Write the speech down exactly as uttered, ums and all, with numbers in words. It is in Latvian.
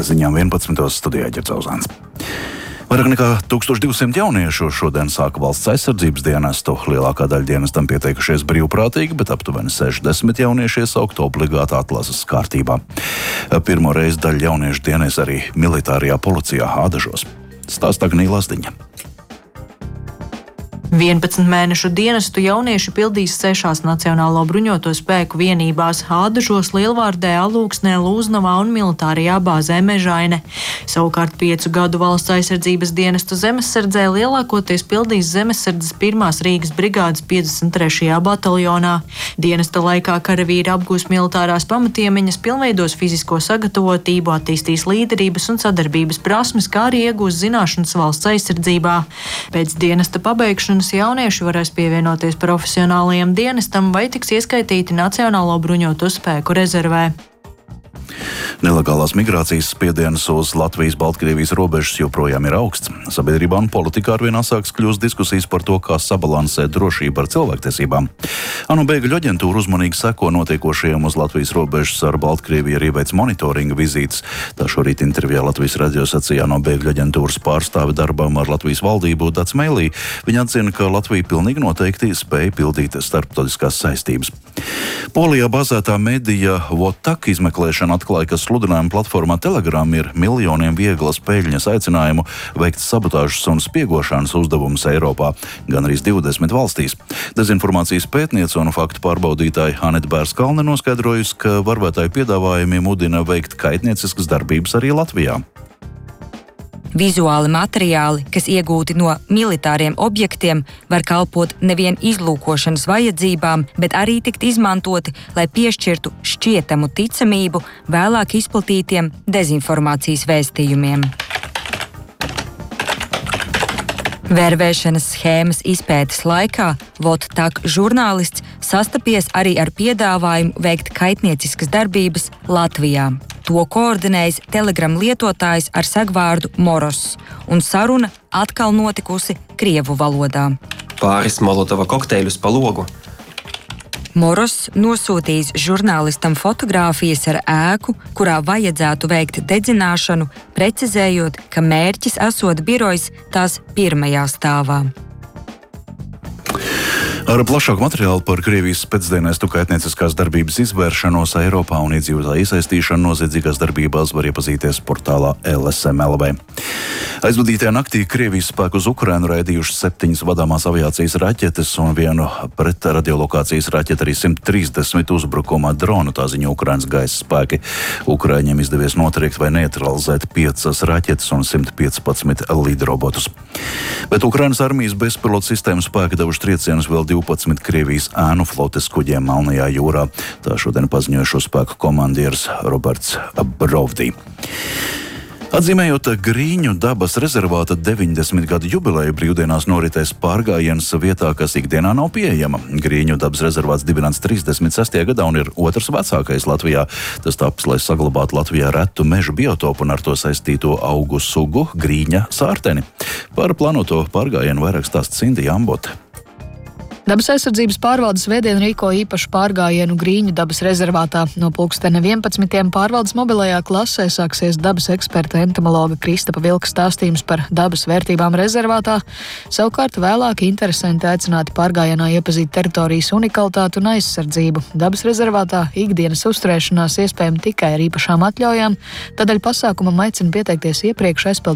ziņām vienpadsmitos studijā Ģercauzāns. Vairāk nekā tūkstoš divsimt jauniešu šodien sāka valsts aizsardzības dienestu. Lielākā daļa dienestam pieteikušies brīvprātīgi, bet aptuveni sešdesmit jaunieši iesaukt obligāti atlases kārtībā. Pirmo reizi daļa jauniešu dienēs arī militārajā policijā Ādažos. Stāsta Agnija Lazdiņa. vienpadsmit mēnešu dienestu jaunieši pildīs sešās Nacionālo bruņoto spēku vienībās Ādažos, Lielvārdē, Alūksnē, Lūznavā un militārajā bāzē Mežaine. Savukārt piecu gadu valsts aizsardzības dienestu zemesardzē lielākoties pildīs zemesardzes pirmās Rīgas brigādes piecdesmit trešajā bataljonā. Dienesta laikā karavīri apgūs militārās pamatiemiņas, pilnveidos fizisko sagatavotību, attīstīs līderības un sadarbības prasmes, kā arī iegūs zināšanas valsts aizsardzībā. Pēc dienesta pabeigšanas jaunieši varēs pievienoties profesionālajam dienestam vai tiks ieskaitīti Nacionālo bruņoto spēku rezervē. Nelegālās migrācijas spiediens uz Latvijas-Baltkrievijas robežas joprojām ir augsts. Sabiedrībā un politikā arvien asāks kļūst diskusijas par to, kā sabalansēt drošību ar cilvēktiesībām. ANO bēgļu aģentūra uzmanīgi seko notiekošajiem uz Latvijas robežas ar Baltkrieviju, arī veic monitoringa vizītes. Tā šorīt intervijā Latvijas radio sacīja ANO bēgļu aģentūras pārstāve darbam ar Latvijas valdību Dats Meilī. Viņa atzina, ka Latvija pilnīgi noteikti spēja pildīt starptautiskās saistības. Polijā bāzētā medija Votak izmeklēšana atklāja, ka sludinājuma platformā Telegram ir miljoniem vieglas peļņas aicinājumu veikt sabotāžas un spiegošanas uzdevumus Eiropā, gan arī divdesmit valstīs. Dezinformācijas pētniece un faktu pārbaudītāja Aneta Bērskalne noskaidrojusi, ka varvētāju piedāvājumi mudina veikt kaitnieciskas darbības arī Latvijā. Vizuāli materiāli, kas iegūti no militāriem objektiem, var kalpot nevien izlūkošanas vajadzībām, bet arī tikt izmantoti, lai piešķirtu šķietamu ticamību vēlāk izplatītiem dezinformācijas vēstījumiem. Vērvēšanas schēmas izpētes laikā Votak žurnālists sastapies arī ar piedāvājumu veikt kaitnieciskas darbības Latvijā. To koordinējis Telegram lietotājs ar segvārdu Moros, un saruna atkal notikusi krievu valodā. Pāris molotova kokteļus pa logu. Moros nosūtījis žurnālistam fotogrāfijas ar ēku, kurā vajadzētu veikt dedzināšanu, precizējot, ka mērķis esot birojs tās pirmajā stāvā. Ar plašāku materiālu par Krievijas spēcdienestu kaitnieciskās darbības izvēršanos Eiropā un iedzīvotāju iesaistīšanu noziedzīgās darbībās var iepazīties portālā L S M L V. Aizvadītajā naktī Krievijas spēku uz Ukrainu raidījuši septiņas vadāmās aviācijas raķetes un vienu pretradiolokācijas raķeti, arī simt trīsdesmit uzbrukumā dronu, tā ziņo Ukrainas gaisa spēki. Ukraiņiem izdevies notriekt vai neutralizēt piecas raķetes un simt piecpadsmit lidrobotus. Bet Ukrainas armijas bezpilotu sistēmu spēki devuši triecienus vēl divpadsmit Krievijas ēnu flotes kuģiem Melnajā jūrā. Tā šodien paziņoja šo spēku komandieris Roberts Brovdī. Atzīmējot Grīņu dabas rezervāta deviņdesmit gadu jubileju, brīvdienās noritēs pārgājiens vietā, kas ikdienā nav pieejama. Grīņu dabas rezervāts dibināts trīsdesmit sestajā gadā un ir otrs vecākais Latvijā. Tas taps, lai saglabātu Latvijā retu mežu biotopu un ar to saistīto augu sugu grīņa sārteni. Par plānoto pārgājienu vairāk stāsta Sindija Ambote. Dabas aizsardzības pārvaldes svētdien rīko īpašu pārgājienu Grīņu dabas rezervātā. No pulksteni vienpadsmitiem pārvaldes mobilajā klasē sāksies dabas eksperta entomologa Kristapa Vilka stāstījums par dabas vērtībām rezervātā. Savukārt vēlāk interesanti aicināti pārgājienā iepazīt teritorijas unikalitāti un aizsardzību. Dabas rezervātā ikdienas uzturēšanās iespējama tikai ar īpašām atļaujām, tādēļ pasākumam aicina pieteikties iepriekš aizpildīt